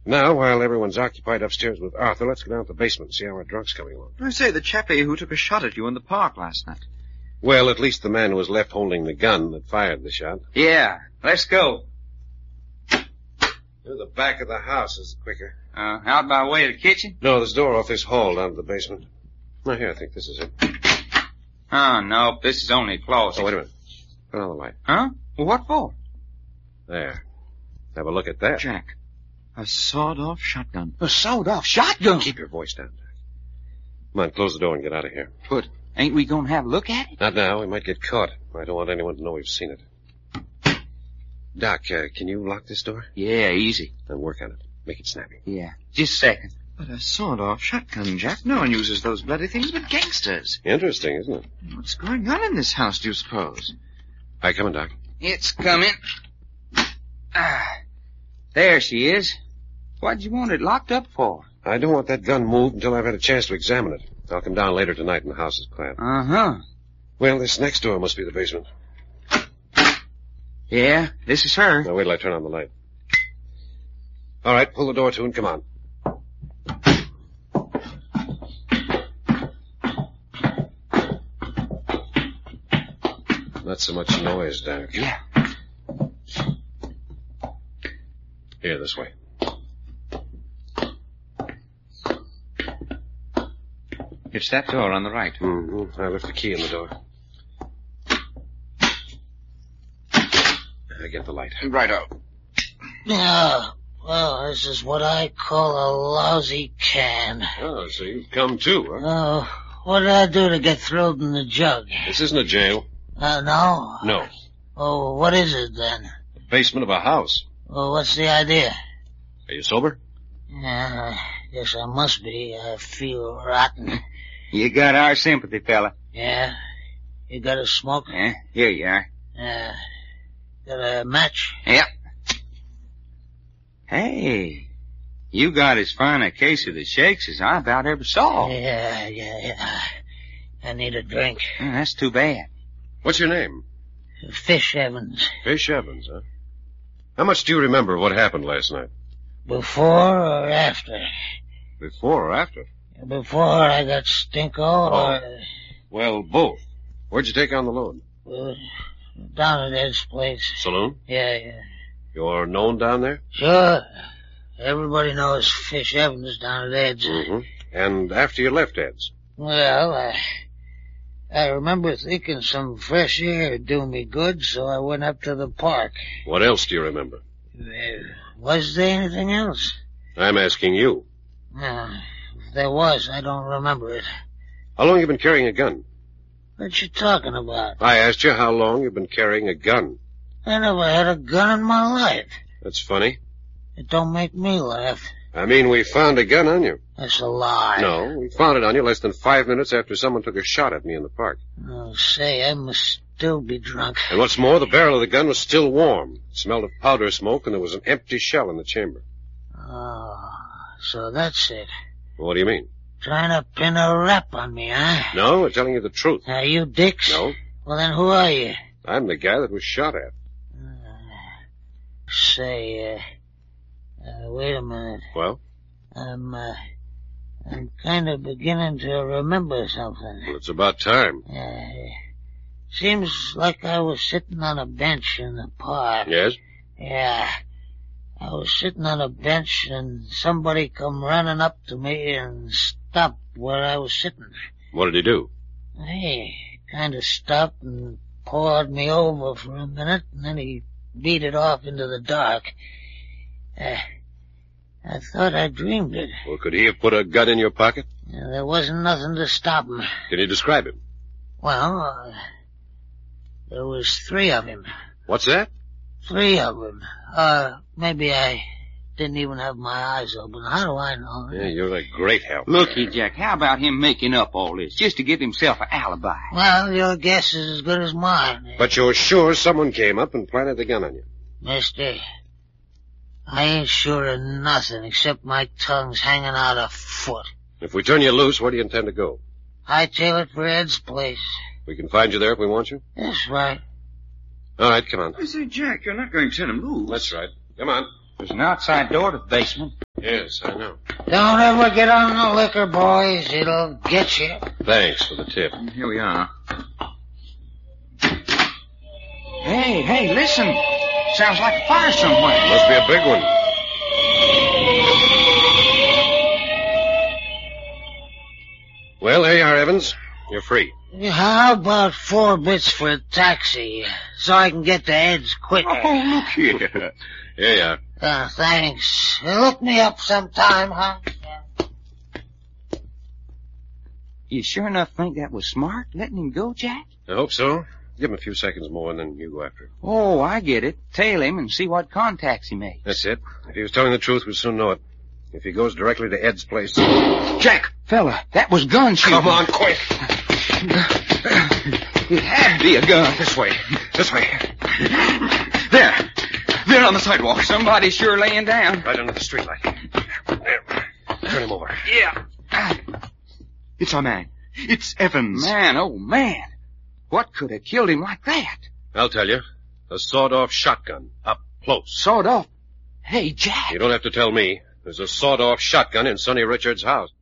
Now, while everyone's occupied upstairs with Arthur, let's go down to the basement and see how our drunk's coming along. I say, the chappie who took a shot at you in the park last night. Well, at least the man who was left holding the gun that fired the shot. Yeah, let's go. The back of the house is quicker. Out by way of the kitchen? No, there's a door off this hall down to the basement. Now, here, I think this is it. Oh, no, this is only a closet. Oh, wait a minute. Put on the light. Huh? Well, what for? There. Have a look at that. Jack, a sawed-off shotgun. A sawed-off shotgun? Keep your voice down, Jack. Come on, close the door and get out of here. But ain't we gonna have a look at it? Not now. We might get caught. I don't want anyone to know we've seen it. Doc, can you lock this door? Yeah, easy. Then work on it. Make it snappy. Yeah, just a second. But a sawed-off shotgun, Jack. No one uses those bloody things but gangsters. Interesting, isn't it? What's going on in this house, do you suppose? All right, come on, Doc. It's coming. There she is. What'd you want it locked up for? I don't want that gun moved until I've had a chance to examine it. I'll come down later tonight when the house is quiet. Uh-huh. Well, this next door must be the basement. Yeah, this is her. Now, wait till I turn on the light. All right, pull the door to and come on. Not so much noise, Doc. Yeah. Here, this way. It's that door on the right. Mm-hmm. I left the key in the door. I get the light. Righto. Yeah, well, this is what I call a lousy can. Oh, so you've come too, huh? Oh, what did I do to get thrown in the jug? This isn't a jail. No? No. Oh, what is it then? The basement of a house. Well, what's the idea? Are you sober? Yeah, I guess I must be. I feel rotten. You got our sympathy, fella. Yeah? You got a smoke? Yeah, here you are. Got a match? Yep. Hey, you got as fine a case of the shakes as I about ever saw. Yeah. I need a drink. That's too bad. What's your name? Fish Evans. Fish Evans, huh? How much do you remember of what happened last night? Before or after? Before or after? Before I got stinko or... Well, both. Where'd you take on the load? Down at Ed's place. Saloon? Yeah. You're known down there? Sure. Everybody knows Fish Evans down at Ed's. Mm-hmm. And after you left Ed's? Well, I remember thinking some fresh air would do me good, so I went up to the park. What else do you remember? Was there anything else? I'm asking you. If there was, I don't remember it. How long you been carrying a gun? What you talking about? I asked you how long you've been carrying a gun. I never had a gun in my life. That's funny. It don't make me laugh. I mean, we found a gun on you. That's a lie. No, we found it on you less than 5 minutes after someone took a shot at me in the park. Oh, say, I must still be drunk. And what's more, the barrel of the gun was still warm. It smelled of powder smoke, and there was an empty shell in the chamber. Oh, so that's it. What do you mean? Trying to pin a rap on me, huh? No, we're telling you the truth. Are you Dix? No. Well, then who are you? I'm the guy that was shot at. Say, wait a minute. Well? I'm kind of beginning to remember something. Well, it's about time. Seems like I was sitting on a bench in the park. Yes? Yeah. I was sitting on a bench and somebody come running up to me and stopped where I was sitting. What did he do? He kind of stopped and pawed me over for a minute, and then he beat it off into the dark. I thought I dreamed it. Well, could he have put a gun in your pocket? There wasn't nothing to stop him. Can you describe him? Well, there was 3 of him. What's that? 3 of them. Maybe I didn't even have my eyes open. How do I know? Yeah, you're a great help. Looky, Jack, how about him making up all this just to give himself an alibi? Well, your guess is as good as mine. But you're sure someone came up and planted the gun on you? Mister, I ain't sure of nothing except my tongue's hanging out a foot. If we turn you loose, where do you intend to go? Hightail it for Ed's place. We can find you there if we want you? That's right. All right, come on. I say, Jack, you're not going to turn him loose. That's right. Come on. There's an outside door to the basement. Yes, I know. Don't ever get on the liquor, boys. It'll get you. Thanks for the tip. Here we are. Hey, listen. Sounds like a fire somewhere. Must be a big one. Well, there you are, Evans. You're free. How about 4 bits for a taxi, so I can get to Ed's quicker? Oh, look here. Here you are. Thanks. Look me up sometime, huh? You sure enough think that was smart, letting him go, Jack? I hope so. Give him a few seconds more, and then you go after him. Oh, I get it. Tail him and see what contacts he makes. That's it. If he was telling the truth, we'll soon know it. If he goes directly to Ed's place... Jack, fella, that was gun shooting. Come on, quick! It had to be a gun. This way. This way. There on the sidewalk. Somebody's sure laying down. Right under the streetlight. There. Turn him over. Yeah. It's our man. It's Evans. Man, oh man. What could have killed him like that? I'll tell you. A sawed-off shotgun. Up close. Sawed off. Hey, Jack. You don't have to tell me. There's a sawed-off shotgun in Sonny Richards' house.